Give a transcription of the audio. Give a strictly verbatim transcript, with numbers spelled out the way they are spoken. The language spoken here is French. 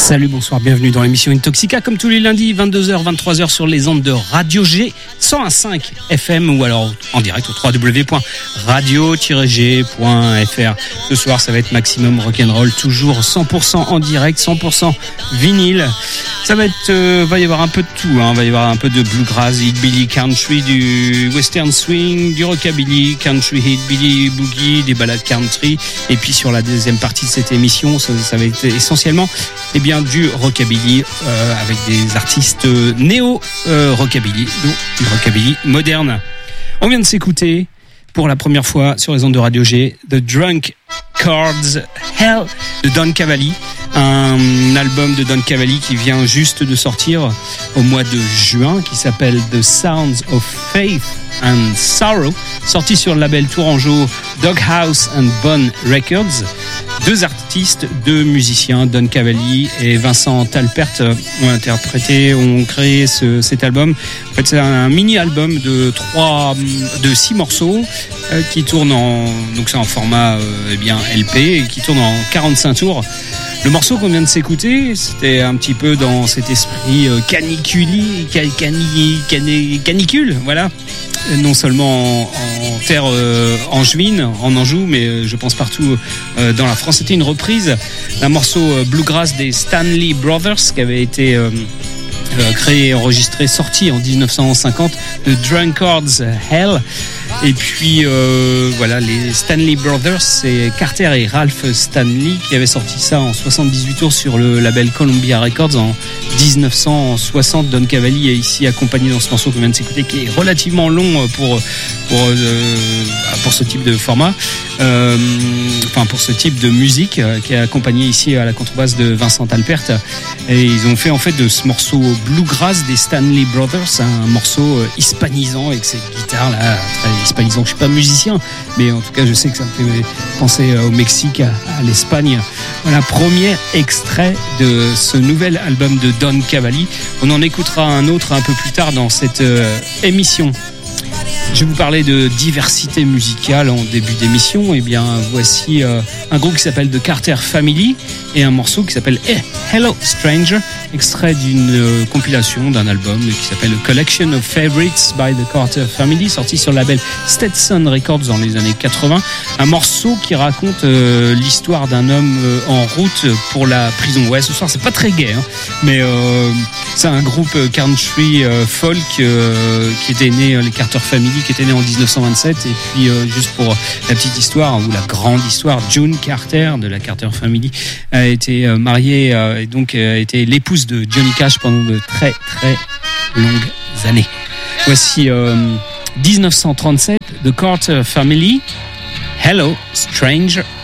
Salut, bonsoir, bienvenue dans l'émission Intoxica, comme tous les lundis, vingt-deux heures, vingt-trois heures sur les ondes de Radio G, cent un virgule cinq F M ou alors en direct au w w w point radio tiret g point f r. Ce soir, ça va être maximum rock'n'roll, toujours cent pour cent en direct, cent pour cent vinyle. Ça va être, euh, va y avoir un peu de tout, hein. Va y avoir un peu de bluegrass, hillbilly, country, du western swing, du rockabilly, country, hillbilly, boogie, des ballades country. Et puis sur la deuxième partie de cette émission, ça, ça va être essentiellement, eh bien, du rockabilly euh, avec des artistes néo euh, rockabilly, donc du rockabilly moderne. On vient de s'écouter pour la première fois sur les ondes de Radio G, The Drunk Cards Hell de Don Cavalli, un album de Don Cavalli qui vient juste de sortir au mois de juin, qui s'appelle The Sounds of Faith and Sorrow, sorti sur le label tourangeau Doghouse and Bone Records. Deux artistes, deux musiciens, Don Cavalli et Vincent Talpert, ont interprété, ont créé ce, cet album. En fait, c'est un mini-album de trois, de six morceaux euh, qui tourne en, donc c'est en format euh, eh bien L P et qui tourne en quarante-cinq tours. Le morceau qu'on vient de s'écouter, c'était un petit peu dans cet esprit euh, caniculi, cani, cani, canicule, voilà. Non seulement en, en terre euh, angevine, en Anjou, mais euh, je pense partout euh, dans la France. C'était une reprise d'un morceau euh, bluegrass des Stanley Brothers qui avait été euh, euh, créé, enregistré, sorti en dix-neuf cent cinquante, de Drunkard's Hell. Et puis euh, voilà, les Stanley Brothers, c'est Carter et Ralph Stanley qui avaient sorti ça en soixante-dix-huit tours sur le label Columbia Records en dix-neuf cent soixante. Don Cavalli est ici accompagné dans ce morceau qu'on vient de s'écouter, qui est relativement long pour pour euh, pour ce type de format, euh, enfin pour ce type de musique, euh, qui est accompagné ici à la contrebasse de Vincent Talpert. Et ils ont fait en fait de ce morceau bluegrass des Stanley Brothers un morceau hispanisant avec cette guitare là très hispanisant. Je suis pas musicien, mais en tout cas je sais que ça me fait penser au Mexique, à, à l'Espagne. Voilà, premier extrait de ce nouvel album de Don Cavalli. On en écoutera un autre un peu plus tard dans cette euh, émission. Je vais vous parler de diversité musicale en début d'émission. Eh bien, voici euh, un groupe qui s'appelle The Carter Family et un morceau qui s'appelle hey, Hello Stranger, extrait d'une euh, compilation d'un album qui s'appelle Collection of Favorites by the Carter Family, sorti sur le label Stetson Records dans les années quatre-vingts. Un morceau qui raconte euh, l'histoire d'un homme euh, en route pour la prison. Ouais, ce soir c'est pas très gai, hein, mais euh, c'est un groupe country euh, folk euh, qui était né, les Carter Family, qui était né en dix-neuf cent vingt-sept. Et puis euh, juste pour la petite histoire, ou la grande histoire, June Carter de la Carter Family a été euh, mariée euh, et donc a été l'épouse de Johnny Cash pendant de très très longues années. Voici euh, dix-neuf cent trente-sept, The Carter Family, Hello Stranger.